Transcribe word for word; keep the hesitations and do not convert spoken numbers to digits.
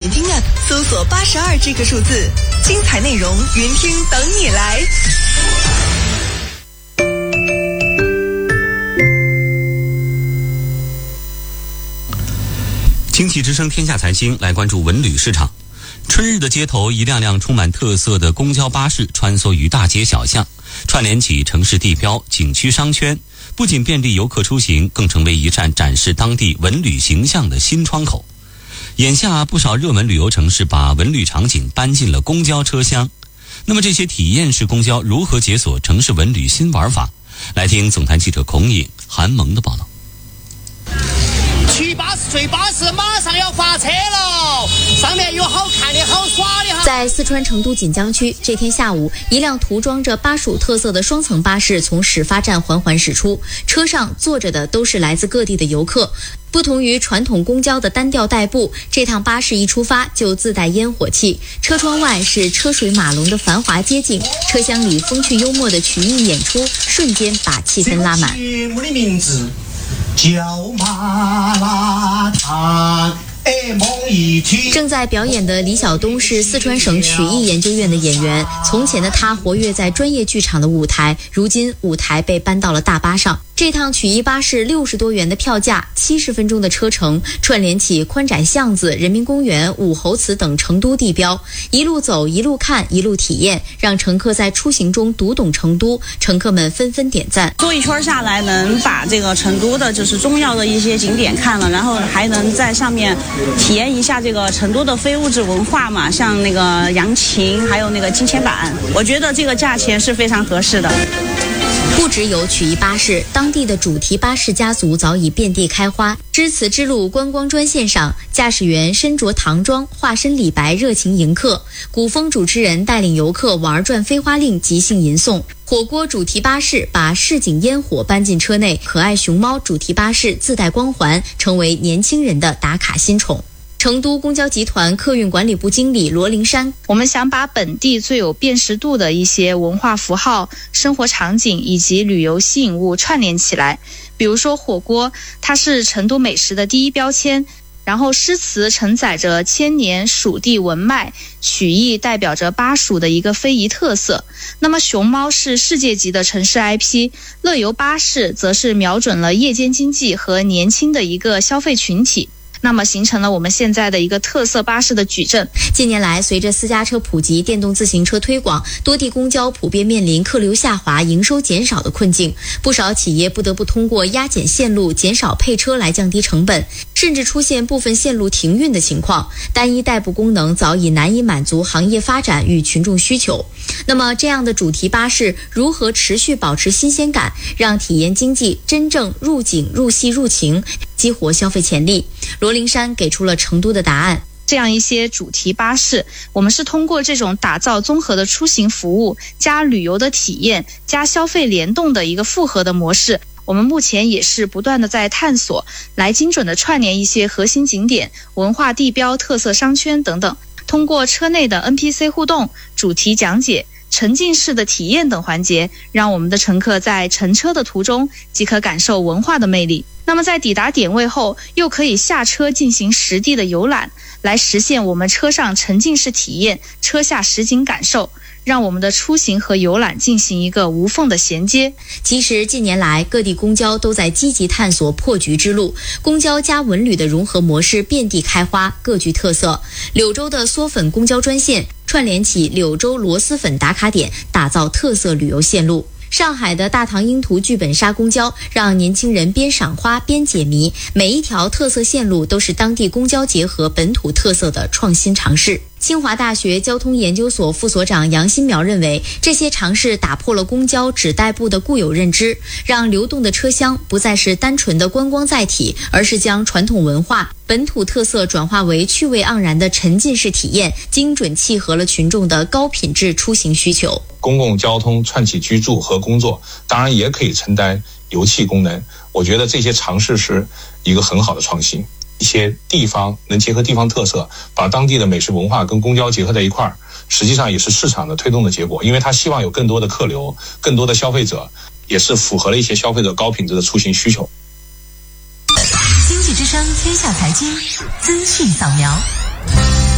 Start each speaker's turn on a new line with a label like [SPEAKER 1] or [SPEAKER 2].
[SPEAKER 1] 听 App 搜索八十二这个数字，精彩内容云听等你来。
[SPEAKER 2] 经济之声天下财经，来关注文旅市场。春日的街头，一辆辆充满特色的公交巴士穿梭于大街小巷，串联起城市地标、景区商圈，不仅便利游客出行，更成为一站展示当地文旅形象的新窗口。眼下，不少热门旅游城市把文旅场景搬进了公交车厢。那么，这些体验式公交如何解锁城市文旅新玩法？来听总台记者孔颖、韩萌的报道。
[SPEAKER 3] 去巴士最巴士马上要发车喽，上面有好看的好耍的。
[SPEAKER 4] 在四川成都锦江区，这天下午，一辆涂装着巴蜀特色的双层巴士从始发站缓缓驶出，车上坐着的都是来自各地的游客。不同于传统公交的单调代步，这趟巴士一出发就自带烟火气，车窗外是车水马龙的繁华街景，车厢里风趣幽默的曲艺演出瞬间把气氛拉满。
[SPEAKER 3] 节目的名字叫麻辣烫。
[SPEAKER 4] 正在表演的李晓东是四川省曲艺研究院的演员，从前的他活跃在专业剧场的舞台，如今舞台被搬到了大巴上。这趟曲艺巴士六十多元的票价，七十分钟的车程，串联起宽窄巷子、人民公园、武侯祠等成都地标，一路走一路看一路体验，让乘客在出行中读懂成都，乘客们纷纷点赞。
[SPEAKER 5] 坐一圈下来，能把这个成都的就是重要的一些景点看了，然后还能在上面体验一下这个成都的非物质文化嘛，像那个扬琴，还有那个金钱板，我觉得这个价钱是非常合适的。
[SPEAKER 4] 不只有曲艺巴士，当地的主题巴士家族早已遍地开花。诗词之路观光专线上，驾驶员身着唐装，化身李白，热情迎客；古风主持人带领游客玩转飞花令，即兴吟诵。火锅主题巴士把市井烟火搬进车内，可爱熊猫主题巴士自带光环，成为年轻人的打卡新宠。成都公交集团客运管理部经理罗灵山，
[SPEAKER 6] 我们想把本地最有辨识度的一些文化符号、生活场景以及旅游吸引物串联起来。比如说火锅，它是成都美食的第一标签，然后诗词承载着千年蜀地文脉，曲艺代表着巴蜀的一个非遗特色。那么熊猫是世界级的城市 I P， 乐游巴士则是瞄准了夜间经济和年轻的一个消费群体。那么形成了我们现在的一个特色巴士的矩阵。
[SPEAKER 4] 近年来，随着私家车普及、电动自行车推广，多地公交普遍面临客流下滑、营收减少的困境。不少企业不得不通过压减线路、减少配车来降低成本，甚至出现部分线路停运的情况。单一代步功能早已难以满足行业发展与群众需求。那么，这样的主题巴士如何持续保持新鲜感，让体验经济真正入景、入戏、入情，激活消费潜力？罗灵山给出了成都的答案。
[SPEAKER 6] 这样一些主题巴士，我们是通过这种打造综合的出行服务，加旅游的体验，加消费联动的一个复合的模式。我们目前也是不断的在探索，来精准的串联一些核心景点、文化地标、特色商圈等等，通过车内的 N P C 互动、主题讲解、沉浸式的体验等环节，让我们的乘客在乘车的途中即可感受文化的魅力。那么在抵达点位后，又可以下车进行实地的游览，来实现我们车上沉浸式体验、车下实景感受，让我们的出行和游览进行一个无缝的衔接。
[SPEAKER 4] 其实近年来，各地公交都在积极探索破局之路，公交加文旅的融合模式遍地开花，各具特色。柳州的嗦粉公交专线串联起柳州螺蛳粉打卡点，打造特色旅游线路。上海的大唐鹰图剧本杀公交让年轻人边赏花边解谜，每一条特色线路都是当地公交结合本土特色的创新尝试。清华大学交通研究所副所长杨新苗认为，这些尝试打破了公交只代步的固有认知，让流动的车厢不再是单纯的观光载体，而是将传统文化、本土特色转化为趣味盎然的沉浸式体验，精准契合了群众的高品质出行需求。
[SPEAKER 7] 公共交通串起居住和工作，当然也可以承担油气功能。我觉得这些尝试是一个很好的创新。一些地方能结合地方特色，把当地的美食文化跟公交结合在一块儿，实际上也是市场的推动的结果，因为它希望有更多的客流，更多的消费者，也是符合了一些消费者高品质的出行需求。
[SPEAKER 1] 经济之声天下财经资讯扫描。